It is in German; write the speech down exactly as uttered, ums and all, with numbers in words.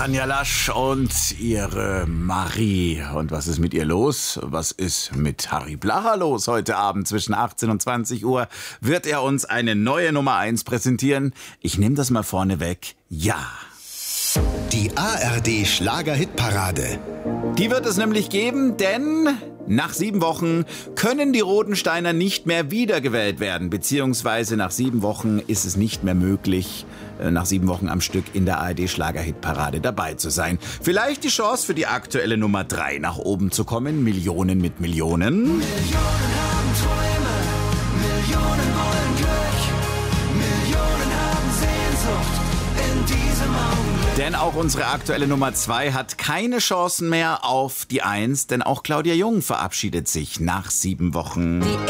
Tanja Lasch und ihre Marie. Und was ist mit ihr los? Was ist mit Harry Blacher los? Heute Abend zwischen achtzehn und zwanzig Uhr wird er uns eine neue Nummer eins präsentieren. Ich nehme das mal vorne weg. Ja. Die A R D Schlager-Hitparade. Die wird es nämlich geben, denn nach sieben Wochen können die Rodensteiner nicht mehr wiedergewählt werden, beziehungsweise nach sieben Wochen ist es nicht mehr möglich, nach sieben Wochen am Stück in der A R D Schlager-Hitparade dabei zu sein. Vielleicht die Chance für die aktuelle Nummer drei nach oben zu kommen. Millionen mit Millionen. Millionen haben Träume, Millionen wollen Glück, Millionen haben Sehnsucht in diesem Augenblick. Denn auch unsere aktuelle Nummer zwei hat keine Chancen mehr auf die eins, denn auch Claudia Jung verabschiedet sich nach sieben Wochen. Die